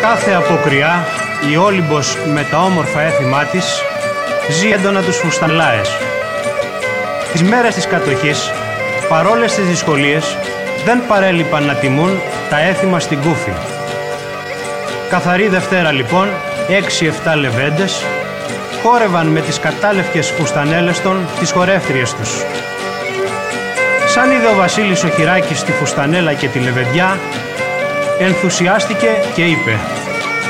Κάθε αποκριά η Όλυμπος με τα όμορφα έθιμά της ζει έντονα τους φουστανλάες. Τις μέρες της κατοχής, παρόλες τις δυσκολίες, δεν παρέλειπαν να τιμούν τα έθιμα στην Κούφη. Καθαρή Δευτέρα λοιπόν, 6-7 λεβέντες χόρευαν με τις κατάλευκες φουστανέλες των τις χορεύτριες τους. Σαν είδε ο Βασίλης ο Χειράκης τη φουστανέλα και τη λεβεντιά, ενθουσιάστηκε και είπε: